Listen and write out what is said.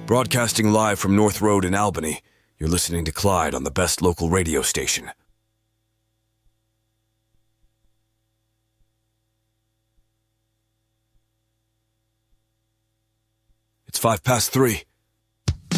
Broadcasting live from North Road in Albany, you're listening to Clyde on the best local radio station. It's 3:05.